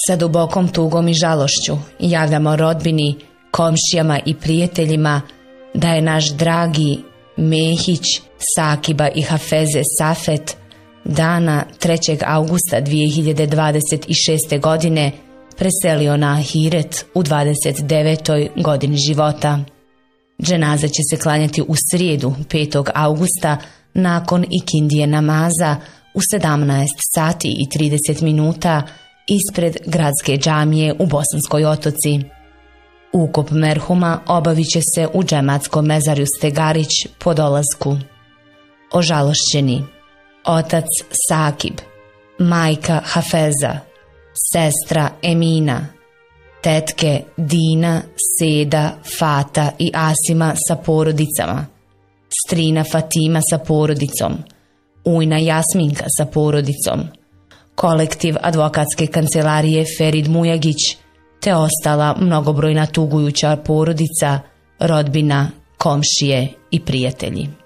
Sa dubokom tugom i žalošću javljamo rodbini, komšijama i prijateljima da je naš dragi Mehić Sakiba i Hafeze Safet dana 3. augusta 2026. godine preselio na ahiret u 29. godini života. Dženaza će se klanjati u srijedu 5. augusta nakon ikindije namaza u 17 sati i 30 minuta ispred gradske džamije u Bosanskoj Otoci. Ukop merhuma obavit će se u džematskom mezarju Stegarić po dolasku. Ožalošćeni: otac Sakib, majka Hafeza, sestra Emina, tetke Dina, Seda, Fata i Asima sa porodicama, strina Fatima sa porodicom, ujna Jasminka sa porodicom, kolektiv advokatske kancelarije Ferid Mujagić, te ostala mnogobrojna tugujuća porodica, rodbina, komšije i prijatelji.